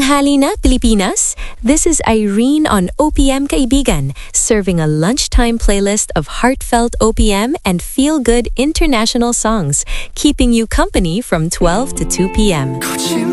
Tanghali na, Pilipinas. This is Irene on OPM Kaibigan, serving a lunchtime playlist of heartfelt OPM and feel-good international songs, keeping you company from 12 to 2 p.m.